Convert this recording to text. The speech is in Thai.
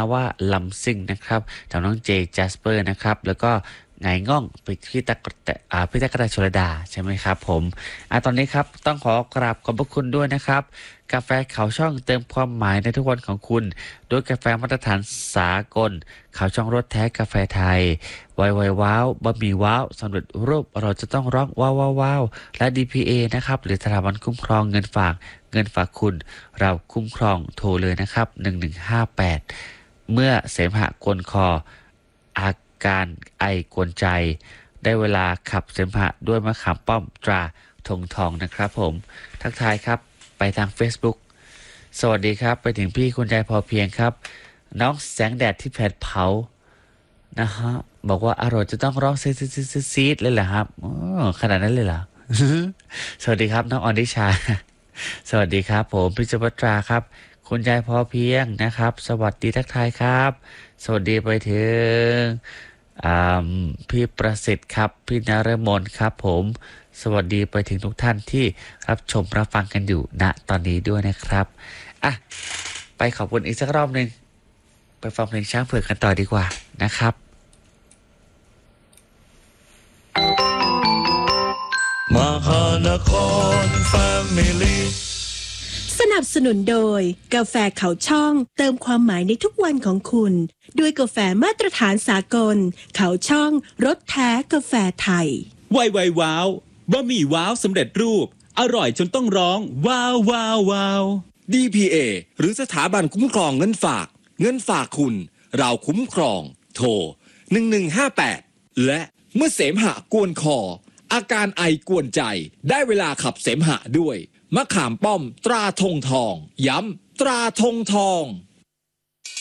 ว่าลำซิ่งนะครับจากน้องเจจัสเปอร์นะครับแล้วก็ไงง่องไปพี่ตั๊กพี่ตั๊กกะแตนชลดาใช่ไหมครับผมตอนนี้ครับต้องขอกราบขอบพระคุณด้วยนะครับกาแฟเขาช่องเติมความหมายในทุกวันของคุณด้วยกาแฟมาตรฐานสากลเขาช่องรสแท้กาแฟไทยไวว้าวบะหมี่ว้าวสำเร็จรูปเราจะต้องร้องว้าวว้าวว้าวและ DPA นะครับหรือสถาบันคุ้มครองเงินฝากคุณเราคุ้มครองโทรเลยนะครับ1158เมื่อเสมหะกวนคออาการไอกวนใจได้เวลาขับเสมหะด้วยมะขามป้อมตราธงทองนะครับผมทักทายครับไปทาง Facebook สวัสดีครับไปถึงพี่คุณยายพอเพียงครับน้องแสงแดดที่แผดเผานะฮะบอกว่าอร่อยจะต้องร้องซีดเลยเหรอครับขนาดนั้นเลยเหรอ สวัสดีครับน้องออนดิชา สวัสดีครับผมพิจวัตราครับคุณยายพอเพียงนะครับสวัสดีทักทายครับสวัสดีไปถึงพี่ประสิทธิ์ครับพี่นฤมลครับผมสวัสดีไปถึงทุกท่านที่รับชมรับฟังกันอยู่ณตอนนี้ด้วยนะครับไปขอบคุณอีกสักรอบหนึ่งไปฟังเพลงช้างเผือกกันต่อดีกว่านะครับมหานครแฟมิลี่สนับสนุนโดยกาแฟเขาช่องเติมความหมายในทุกวันของคุณด้วยกาแฟมาตรฐานสากลเขาช่องรสแท้กาแฟไทยไวว้าวบะหมี่ว้าวสำเร็จรูปอร่อยจนต้องร้องว้าวว้าวว้าว DPA หรือสถาบันคุ้มครองเงินฝากคุณเราคุ้มครองโทร1158และเมื่อเสมหะกวนคออาการไอกวนใจได้เวลาขับเสมหะด้วยมะขามป้อมตราธงทองย้ำตราธงทอง